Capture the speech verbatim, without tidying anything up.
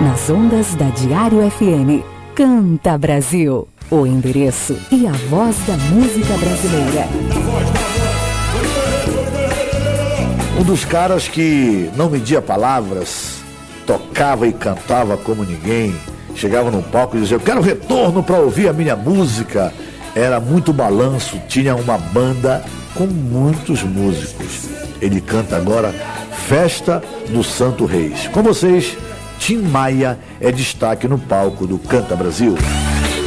nas ondas da Diário F M. Canta Brasil, o endereço e a voz da música brasileira. Um dos caras que não media palavras, tocava e cantava como ninguém, chegava no palco e dizia: eu quero retorno para ouvir a minha música. Era muito balanço, tinha uma banda com muitos músicos. Ele canta agora Festa do Santo Reis. Com vocês, Tim Maia é destaque no palco do Canta Brasil.